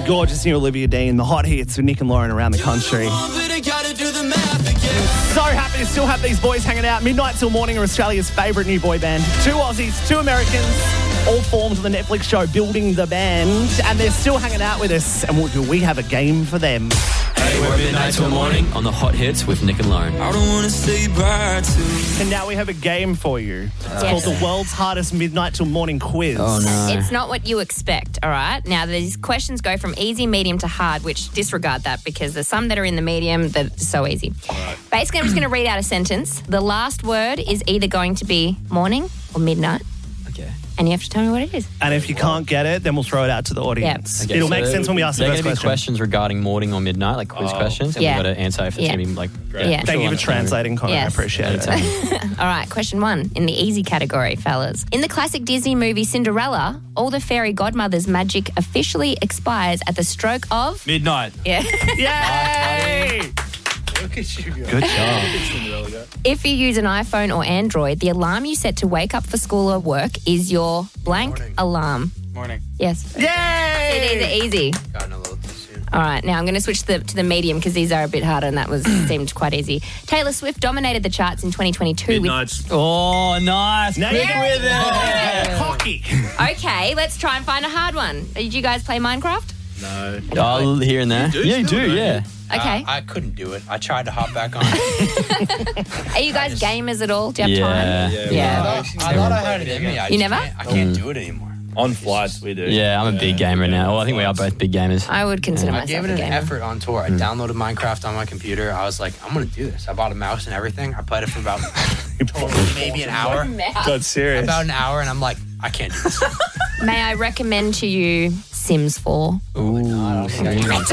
Gorgeous new Olivia Dean, the hot hits with Nick and Lauren around the country. So happy to still have these boys hanging out. Midnight Till Morning are Australia's favourite new boy band. 2 Aussies, 2 Americans, all formed on the Netflix show Building the Band, and they're still hanging out with us. And we have a game for them. Hey, we're Midnight Till Morning on the hot hits with Nick and Lauren. I don't want to say bye to. And now we have a game for you. It's called the World's Hardest Midnight Till Morning Quiz. Oh, no. It's not what you expect, all right? Now, these questions go from easy, medium to hard, which disregard that because there's some that are in the medium that are so easy. Right. Basically, I'm just going to read out a sentence. The last word is either going to be morning or midnight. Okay. And you have to tell me what it is. And if you can't get it, then we'll throw it out to the audience. Yep. Okay, It'll so make sense when we ask the they're first going to be question. questions regarding morning or midnight, like quiz questions, and Yeah. we've got to answer if it's going to be like... Yeah. Thank you for translating, Connor. Yes. I appreciate it. All right, question 1 in the easy category, fellas. In the classic Disney movie Cinderella, all the fairy godmother's magic officially expires at the stroke of... Midnight. Yeah. Yay! Look at you guys. Good job. If you use an iPhone or Android, the alarm you set to wake up for school or work is your blank alarm. Morning. Yes. Yay! It is easy. Gotten a little too soon. All right, now I'm going to switch to the medium because these are a bit harder and that seemed quite easy. Taylor Swift dominated the charts in 2022 with... Oh, nice. Now Quick you with it. Cocky. Okay, let's try and find a hard one. Did you guys play Minecraft? No. Oh, here and there. Yeah, you do, yeah. Okay. I couldn't do it. I tried to hop back on. Are you guys gamers at all? Do you have time? I thought I had it in me. You never? I can't do it anymore. On flights, we do. Yeah, I'm a big gamer now. Well, I think we are both big gamers. I would consider I myself gave it a an gamer. effort on tour. I downloaded Minecraft on my computer. I was like, I'm going to do this. I bought a mouse and everything. I played it for about maybe an hour. That's serious. About an hour, and I'm like, I can't do this. May I recommend to you Sims 4? Ooh. I just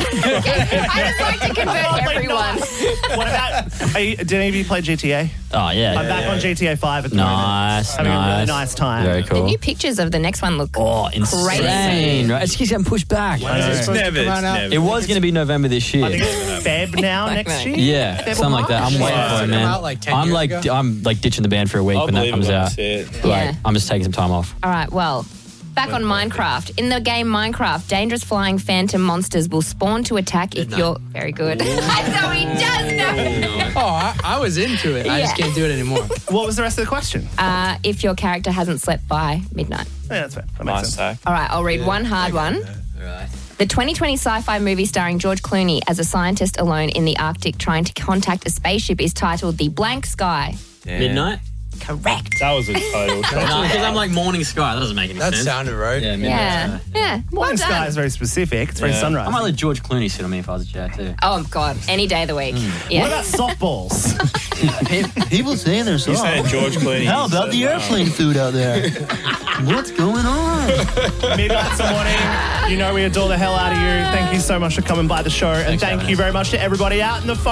like to convert everyone. What about... did any of you play GTA? Oh, yeah. I'm back on GTA 5 at the moment. Nice, Having a really nice. nice time. Very The cool. new pictures of the next one look Oh, insane. crazy. Right? It's getting pushed back. It's never. It was going to be November this year. I think it's Feb now next year. Yeah, Feb or something like that. I'm March? waiting for it, man. Out like 10 years ago? I'm like ditching the band for a week I'll when that believe it comes when I out. see it. Like, Yeah. I'm just taking some time off. All right, well, back on Minecraft. In the game Minecraft, dangerous flying phantom monsters will spawn to attack if you're... Very good. I know he does know. Oh, I was into it. I just can't do it anymore. What was the rest of the question? If your character hasn't slept by midnight. Yeah, that's fair. That makes Nice sense. tag. All right, I'll read one hard one. Right. The 2020 sci-fi movie starring George Clooney as a scientist alone in the Arctic trying to contact a spaceship is titled The Blank Sky. Midnight? Correct. That was a total shot. No, because I'm like morning sky. That doesn't make any That sense. sounded right. Yeah, midnight Yeah. sky. Yeah. Morning Well sky done. is very specific. It's very Yeah. sunrise. I might let George Clooney sit on me if I was a jet too. Oh, God. Any day of the week. Yeah. What about softballs? People saying there's You saying George Clooney? How about the airplane food out there? What's going on? Midnight Till Morning. You know we adore the hell out of you. Thank you so much for coming by the show. And thank you very much to everybody out in the phone.